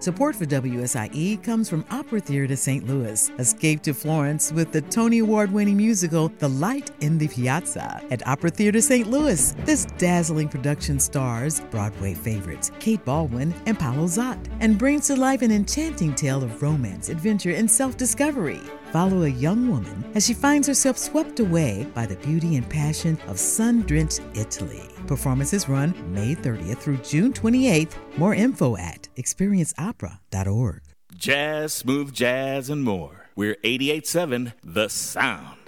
Support for WSIE comes from Opera Theater St. Louis. Escape to Florence with the Tony Award-winning musical The Light in the Piazza. At Opera Theater St. Louis, this dazzling production stars Broadway favorites Kate Baldwin and Paulo Zot and brings to life an enchanting tale of romance, adventure, and self-discovery. Follow a young woman as she finds herself swept away by the beauty and passion of sun-drenched Italy. Performances run May 30th through June 28th. More info at experienceopera.org. Jazz, smooth jazz, and more. We're 88.7 The Sound.